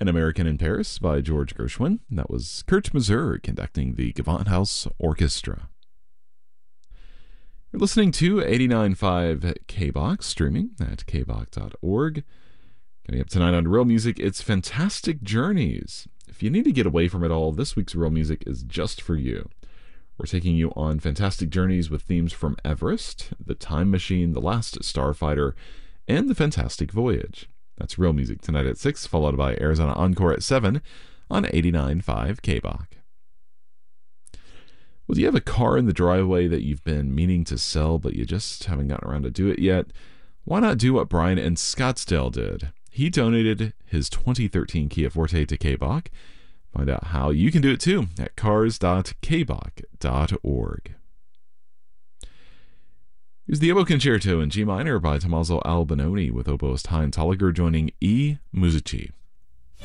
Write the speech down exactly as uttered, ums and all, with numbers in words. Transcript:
An American in Paris by George Gershwin. That was Kurt Masur conducting the Gewandhaus Orchestra. You're listening to eighty-nine point five K B O X, streaming at k b o x dot org. Coming up tonight on Real Music, it's Fantastic Journeys. If you need to get away from it all, this week's Real Music is just for you. We're taking you on fantastic journeys with themes from Everest, The Time Machine, The Last Starfighter, and The Fantastic Voyage. That's Real Music tonight at six, followed by Arizona Encore at seven on eighty-nine point five K B O C. Well, do you have a car in the driveway that you've been meaning to sell, but you just haven't gotten around to do it yet? Why not do what Brian in Scottsdale did? He donated his twenty thirteen Kia Forte to K B O C. Find out how you can do it too at cars dot k b o c dot org. Here's the Oboe Concerto in G minor by Tommaso Albinoni, with oboist Hein Tolliger joining E. Musici.